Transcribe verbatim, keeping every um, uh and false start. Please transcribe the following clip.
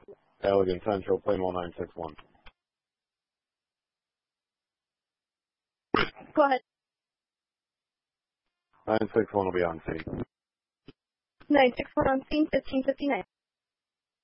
Allegan Central, Plainwell nine six one. Go ahead. nine six one will be on scene. nine six one on scene, fifteen fifty-nine.